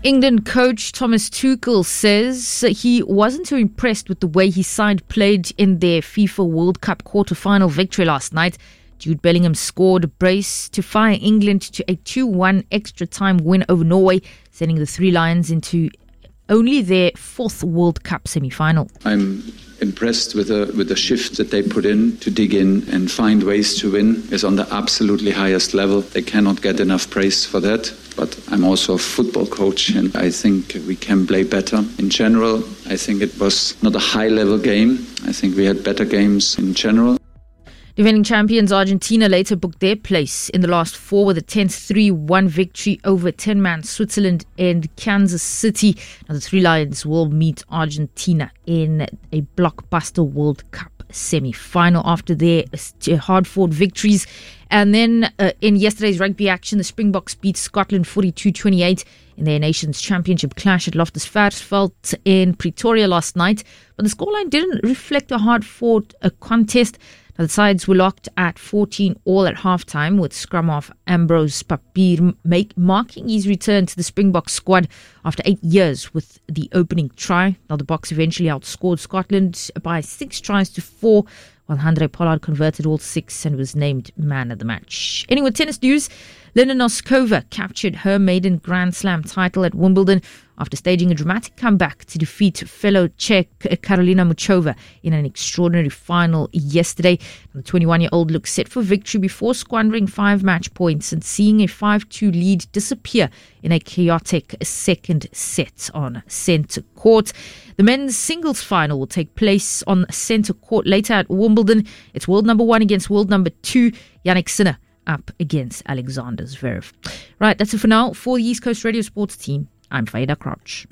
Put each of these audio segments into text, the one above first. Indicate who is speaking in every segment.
Speaker 1: England coach Thomas Tuchel says he wasn't too impressed with the way his side played in their FIFA World Cup quarter-final victory last night. Jude Bellingham scored a brace to fire England to a 2-1 extra-time win over Norway, sending the Three Lions into only their fourth World Cup semi-final.
Speaker 2: I'm impressed with the shift that they put in to dig in and find ways to win is on the absolutely highest level. They cannot get enough praise for that. But I'm also a football coach and I think we can play better. In general, I think it was not a high-level game. I think we had better games in general.
Speaker 1: Defending champions Argentina later booked their place in the last four with a tense 3-1 victory over 10-man Switzerland and Kansas City. Now the Three Lions will meet Argentina in a blockbuster World Cup semi-final after their hard-fought victories. And then in yesterday's rugby action, the Springboks beat Scotland 42-28 in their Nations Championship clash at Loftus Versfeld in Pretoria last night. But the scoreline didn't reflect a hard-fought contest. Now, the sides were locked at 14-all at halftime, with scrum half Ambrose Papier marking his return to the Springbok squad after 8 years with the opening try. Now, the Boks eventually outscored Scotland by 6 tries to 4, while Handré Pollard converted all 6 and was named man of the match. Anyway, tennis news. Linda Noskova captured her maiden Grand Slam title at Wimbledon after staging a dramatic comeback to defeat fellow Czech Karolina Muchova in an extraordinary final yesterday. The 21-year-old looks set for victory before squandering 5 match points and seeing a 5-2 lead disappear in a chaotic second set on centre court. The men's singles final will take place on centre court later at Wimbledon. It's world number 1 against world number 2, Jannik Sinner, up against Alexander Zverev. Right, that's it for now. For the East Coast Radio Sports team, I'm Faida Crouch.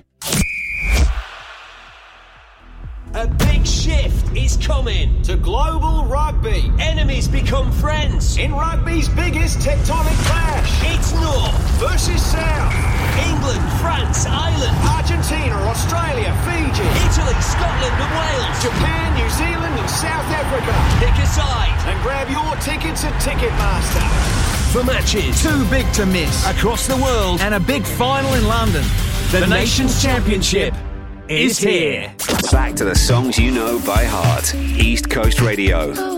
Speaker 3: A big shift is coming to global rugby. Enemies become friends in rugby's biggest tectonic clash. It's North versus South. England, France, Ireland, Argentina, Australia, Fiji, Italy, Scotland and Wales, Japan, New Zealand and South Africa. Pick a side and grab your tickets at Ticketmaster. For matches too big to miss across the world and a big final in London, the Nations Championship is here.
Speaker 4: Back to the songs you know by heart. East Coast Radio.